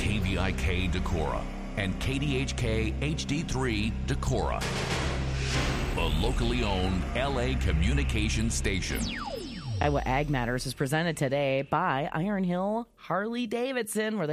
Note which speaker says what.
Speaker 1: KVIK Decorah and KDHK HD3 Decorah, a locally owned LA communications station.
Speaker 2: Iowa Ag Matters is presented today by Iron Hill Harley Davidson, where